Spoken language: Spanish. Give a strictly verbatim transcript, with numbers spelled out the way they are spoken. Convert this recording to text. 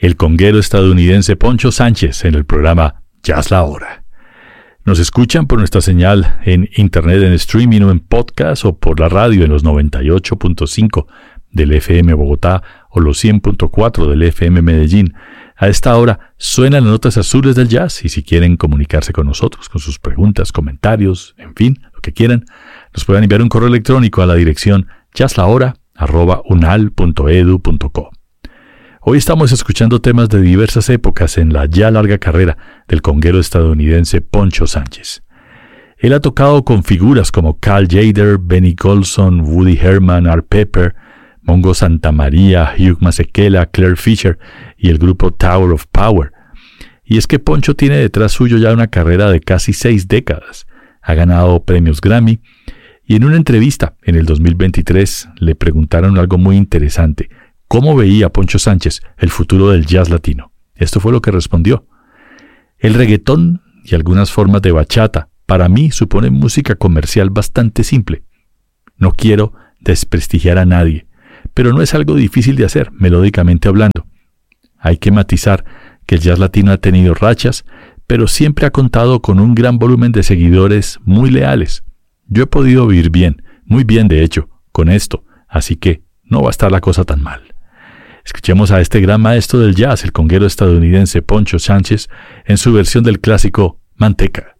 el conguero estadounidense Poncho Sánchez en el programa Jazz La Hora. Nos escuchan por nuestra señal en internet, en streaming o en podcast, o por la radio en los noventa y ocho punto cinco del F M Bogotá o los cien punto cuatro del F M Medellín. A esta hora suenan las notas azules del jazz, y si quieren comunicarse con nosotros, con sus preguntas, comentarios, en fin, lo que quieran, nos pueden enviar un correo electrónico a la dirección jazzlahora arroba unal punto edu punto co. Hoy estamos escuchando temas de diversas épocas en la ya larga carrera del conguero estadounidense Poncho Sánchez. Él ha tocado con figuras como Cal Tjader, Benny Golson, Woody Herman, Art Pepper, Mongo Santamaría, Hugh Masekela, Claire Fisher y el grupo Tower of Power. Y es que Poncho tiene detrás suyo ya una carrera de casi seis décadas. Ha ganado premios Grammy, y en una entrevista en el dos mil veintitrés le preguntaron algo muy interesante: ¿cómo veía Poncho Sánchez el futuro del jazz latino? Esto fue lo que respondió: el reggaetón y algunas formas de bachata para mí suponen música comercial bastante simple. No quiero desprestigiar a nadie, pero no es algo difícil de hacer, melódicamente hablando. Hay que matizar que el jazz latino ha tenido rachas, pero siempre ha contado con un gran volumen de seguidores muy leales. Yo he podido vivir bien, muy bien de hecho, con esto, así que no va a estar la cosa tan mal. Escuchemos a este gran maestro del jazz, el conguero estadounidense Poncho Sánchez, en su versión del clásico Manteca.